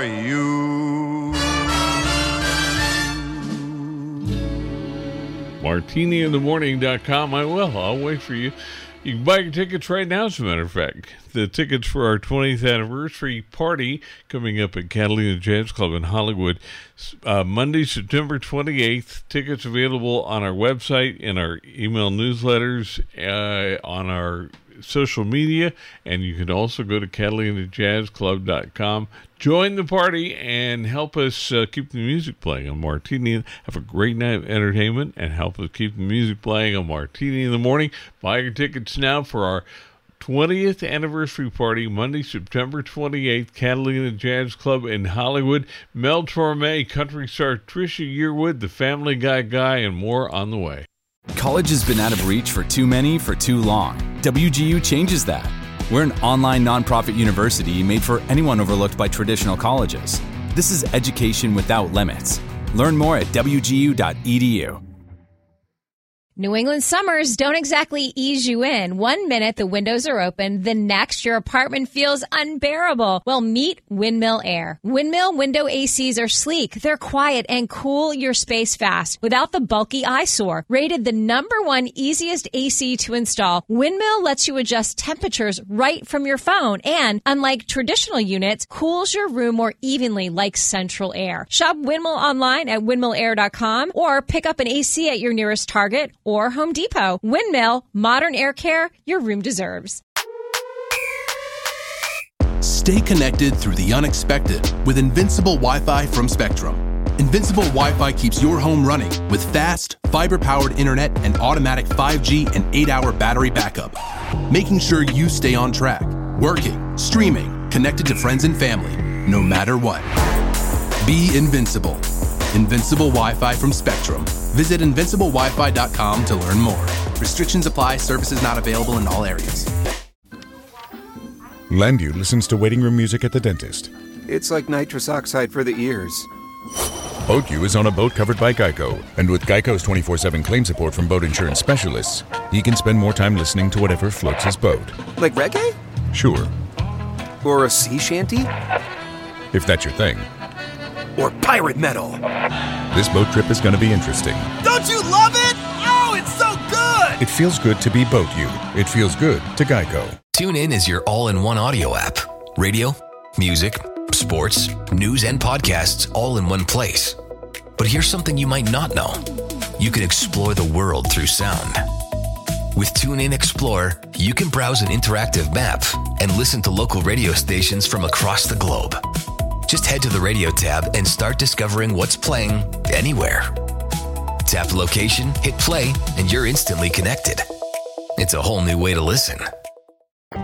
you. MartiniInTheMorning.com. I'll wait for you. You can buy your tickets right now, as a matter of fact. The tickets for our 20th anniversary party coming up at Catalina Jazz Club in Hollywood, Monday, September 28th. Tickets available on our website, in our email newsletters, on our social media, and you can also go to CatalinaJazzClub.com. Join the party and help us keep the music playing on Martini. Have a great night of entertainment and help us keep the music playing on Martini in the Morning. Buy your tickets now for our 20th anniversary party, Monday, September 28th, Catalina Jazz Club in Hollywood. Mel Torme, country star Trisha Yearwood, the Family Guy, and more on the way. College has been out of reach for too many for too long. WGU changes that. We're an online nonprofit university made for anyone overlooked by traditional colleges. This is education without limits. Learn more at wgu.edu. New England summers don't exactly ease you in. 1 minute the windows are open, the next your apartment feels unbearable. Well, meet Windmill Air. Windmill window ACs are sleek, they're quiet, and cool your space fast without the bulky eyesore. Rated the #1 easiest AC to install, Windmill lets you adjust temperatures right from your phone and, unlike traditional units, cools your room more evenly like central air. Shop Windmill online at windmillair.com or pick up an AC at your nearest Target or Home Depot. Windmill, modern air care your room deserves. Stay connected through the unexpected with Invincible Wi-Fi from Spectrum. Invincible Wi-Fi keeps your home running with fast, fiber-powered internet and automatic 5G and 8-hour battery backup, making sure you stay on track, working, streaming, connected to friends and family, no matter what. Be invincible. Invincible Wi-Fi from Spectrum. Visit invinciblewifi.com to learn more. Restrictions apply. Services not available in all areas. Landu listens to waiting room music at the dentist. It's like nitrous oxide for the ears. BoatU is on a boat covered by Geico. And with Geico's 24/7 claim support from boat insurance specialists, he can spend more time listening to whatever floats his boat. Like reggae? Sure. Or a sea shanty? If that's your thing. Or pirate metal. This boat trip is going to be interesting. Don't you love it? Oh, it's so good! It feels good to be BoatU. It feels good to Geico. TuneIn is your all-in-one audio app. Radio, music, sports, news, and podcasts all in one place. But here's something you might not know. You can explore the world through sound. With TuneIn Explore, you can browse an interactive map and listen to local radio stations from across the globe. Just head to the radio tab and start discovering what's playing anywhere. Tap location, hit play, and you're instantly connected. It's a whole new way to listen.